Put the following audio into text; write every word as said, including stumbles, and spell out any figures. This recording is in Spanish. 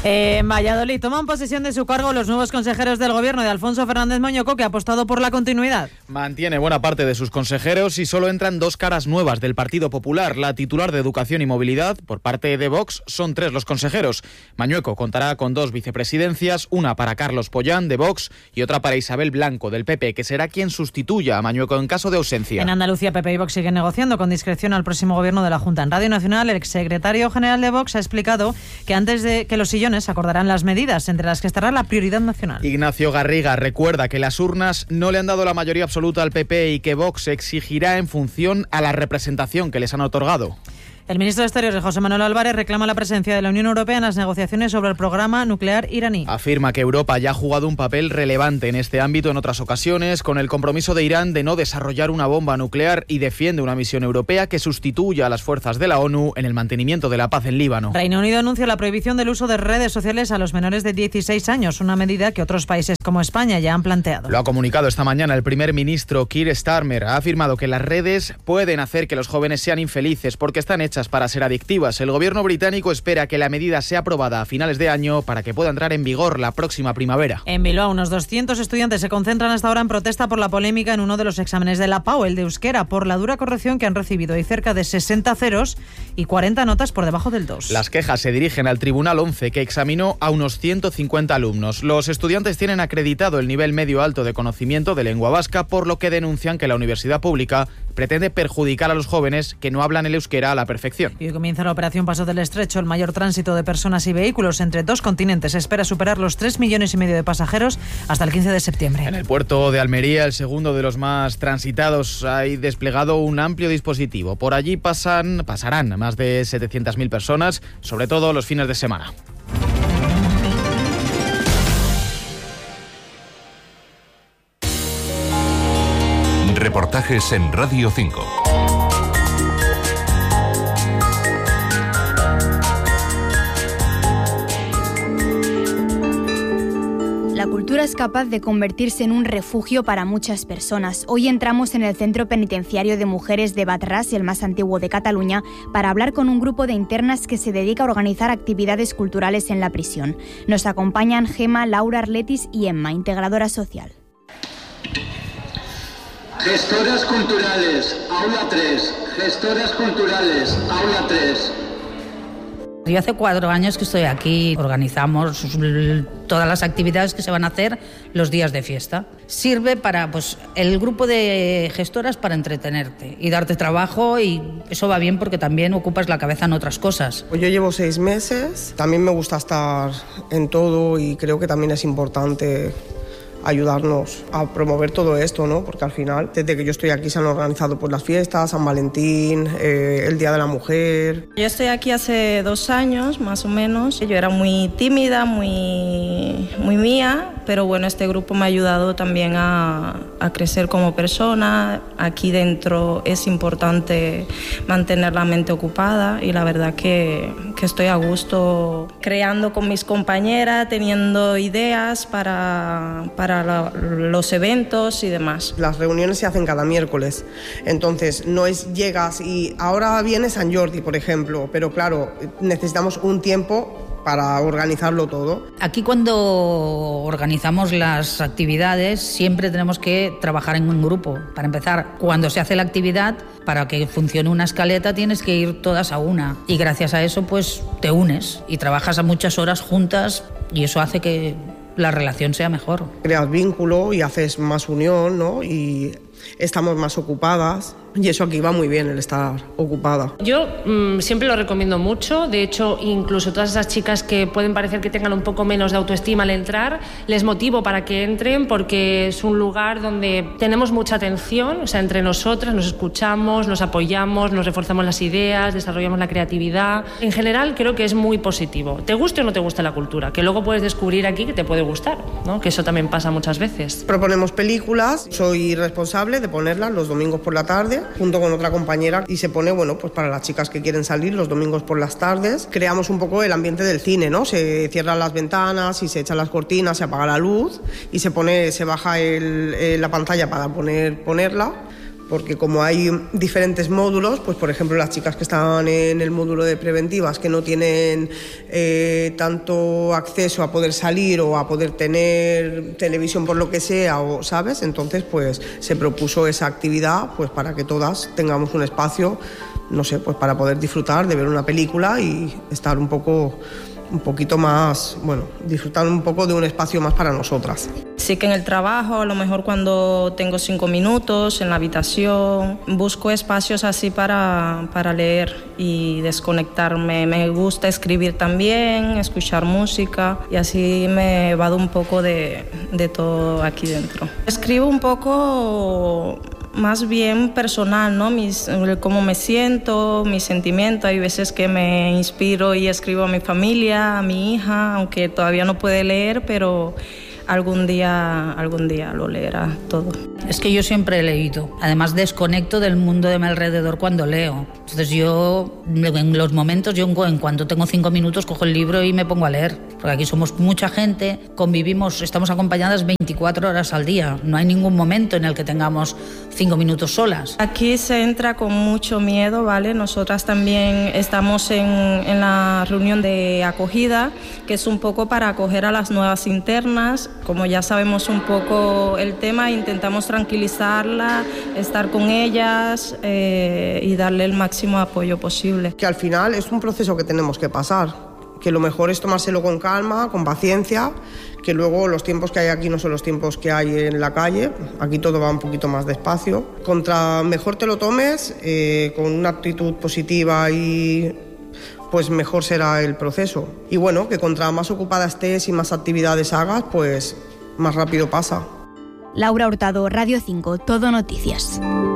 Eh, en Valladolid toman posesión de su cargo los nuevos consejeros del gobierno de Alfonso Fernández Moñoco, que ha apostado por la continuidad. Mantiene buena parte de sus consejeros y solo entran dos caras nuevas del Partido Popular. La titular de Educación y Movilidad, por parte de Vox, son tres los consejeros. Mañueco contará con dos vicepresidencias, una para Carlos Pollán, de Vox, y otra para Isabel Blanco, del P P, que será quien sustituya a Mañueco en caso de ausencia. En Andalucía, P P y Vox siguen negociando con discreción al próximo gobierno de la Junta. En Radio Nacional, el exsecretario general de Vox ha explicado que antes de que los sillones acordarán las medidas, entre las que estará la prioridad nacional. Ignacio Garriga recuerda que las urnas no le han dado la mayoría absoluta al P P y que Vox exigirá en función a la representación que les han otorgado. El ministro de Exteriores, José Manuel Álvarez, reclama la presencia de la Unión Europea en las negociaciones sobre el programa nuclear iraní. Afirma que Europa ya ha jugado un papel relevante en este ámbito en otras ocasiones, con el compromiso de Irán de no desarrollar una bomba nuclear, y defiende una misión europea que sustituya a las fuerzas de la ONU en el mantenimiento de la paz en Líbano. Reino Unido anuncia la prohibición del uso de redes sociales a los menores de dieciséis años, una medida que otros países como España ya han planteado. Lo ha comunicado esta mañana el primer ministro Keir Starmer. Ha afirmado que las redes pueden hacer que los jóvenes sean infelices porque están hechas para ser adictivas. El gobierno británico espera que la medida sea aprobada a finales de año para que pueda entrar en vigor la próxima primavera. En Bilbao, unos doscientos estudiantes se concentran hasta ahora en protesta por la polémica en uno de los exámenes de la P A U, el de euskera, por la dura corrección que han recibido. Hay cerca de sesenta ceros y cuarenta notas por debajo del dos. Las quejas se dirigen al Tribunal once, que examinó a unos ciento cincuenta alumnos. Los estudiantes tienen acreditado el nivel medio alto de conocimiento de lengua vasca, por lo que denuncian que la universidad pública pretende perjudicar a los jóvenes que no hablan el euskera a la perfección. Y hoy comienza la operación Paso del Estrecho, el mayor tránsito de personas y vehículos entre dos continentes. Se espera superar los tres millones y medio de pasajeros hasta el quince de septiembre. En el puerto de Almería, el segundo de los más transitados, hay desplegado un amplio dispositivo. Por allí pasan, pasarán más de setecientas mil personas, sobre todo los fines de semana. Reportajes en Radio cinco. La cultura es capaz de convertirse en un refugio para muchas personas. Hoy entramos en el Centro Penitenciario de Mujeres de Batrás, el más antiguo de Cataluña, para hablar con un grupo de internas que se dedica a organizar actividades culturales en la prisión. Nos acompañan Gema, Laura, Arletis y Emma, integradora social. Gestoras culturales, aula tres. Gestoras culturales, aula tres. Yo hace cuatro años que estoy aquí, organizamos todas las actividades que se van a hacer los días de fiesta. Sirve para, pues, el grupo de gestoras para entretenerte y darte trabajo, y eso va bien porque también ocupas la cabeza en otras cosas. Yo llevo seis meses, también me gusta estar en todo y creo que también es importante ayudarnos a promover todo esto, ¿no? Porque al final, desde que yo estoy aquí se han organizado pues las fiestas, San Valentín, eh, el Día de la Mujer. Yo estoy aquí hace dos años, más o menos. Yo era muy tímida, muy, muy mía, pero bueno, este grupo me ha ayudado también a, a crecer como persona. Aquí dentro es importante mantener la mente ocupada y la verdad que, que estoy a gusto creando con mis compañeras, teniendo ideas para, para la, los eventos y demás. Las reuniones se hacen cada miércoles, entonces no es llegas y ahora viene San Jordi, por ejemplo, pero claro, necesitamos un tiempo para organizarlo todo. Aquí cuando organizamos las actividades siempre tenemos que trabajar en un grupo. Para empezar, cuando se hace la actividad, para que funcione una escaleta tienes que ir todas a una, y gracias a eso pues te unes y trabajas a muchas horas juntas y eso hace que la relación sea mejor. Creas vínculo y haces más unión, ¿no? Y estamos más ocupadas. Y eso aquí va muy bien, el estar ocupada. Yo mmm, siempre lo recomiendo mucho. De hecho, incluso todas esas chicas que pueden parecer que tengan un poco menos de autoestima al entrar, les motivo para que entren porque es un lugar donde tenemos mucha atención, o sea, entre nosotras nos escuchamos, nos apoyamos, nos reforzamos las ideas, desarrollamos la creatividad. En general creo que es muy positivo. Te guste o no te guste la cultura, que luego puedes descubrir aquí que te puede gustar, ¿no? Que eso también pasa muchas veces. Proponemos películas, soy responsable de ponerlas los domingos por la tarde junto con otra compañera, y se pone, bueno, pues para las chicas que quieren salir los domingos por las tardes. Creamos un poco el ambiente del cine, ¿no? Se cierran las ventanas y se echan las cortinas, se apaga la luz y se pone, se baja el, eh, la pantalla para poner, ponerla porque como hay diferentes módulos, pues por ejemplo las chicas que están en el módulo de preventivas que no tienen eh, tanto acceso a poder salir o a poder tener televisión por lo que sea, o ¿sabes? Entonces pues se propuso esa actividad pues para que todas tengamos un espacio, no sé, pues para poder disfrutar de ver una película y estar un poco un poquito más, bueno, disfrutar un poco de un espacio más para nosotras. Sí que en el trabajo, a lo mejor cuando tengo cinco minutos, en la habitación, busco espacios así para, para leer y desconectarme. Me gusta escribir también, escuchar música y así me evado un poco de, de todo aquí dentro. Escribo un poco más bien personal, ¿no? Mis, cómo me siento, mis sentimientos. Hay veces que me inspiro y escribo a mi familia, a mi hija, aunque todavía no puede leer, pero algún día, algún día lo leerá todo. Es que yo siempre he leído. Además, desconecto del mundo de mi alrededor cuando leo. Entonces yo, en los momentos, yo en cuanto tengo cinco minutos, cojo el libro y me pongo a leer. Porque aquí somos mucha gente, convivimos, estamos acompañadas veinticuatro horas al día. No hay ningún momento en el que tengamos cinco minutos solas. Aquí se entra con mucho miedo, ¿vale? Nosotras también estamos en, en la reunión de acogida, que es un poco para acoger a las nuevas internas. Como ya sabemos un poco el tema, intentamos tranquilizarla, estar con ellas eh, y darle el máximo apoyo posible. Que al final es un proceso que tenemos que pasar, que lo mejor es tomárselo con calma, con paciencia, que luego los tiempos que hay aquí no son los tiempos que hay en la calle, aquí todo va un poquito más despacio. Contra mejor te lo tomes, eh, con una actitud positiva y pues mejor será el proceso. Y bueno, que contra más ocupada estés y más actividades hagas, pues más rápido pasa. Laura Hurtado, Radio cinco, Todo Noticias.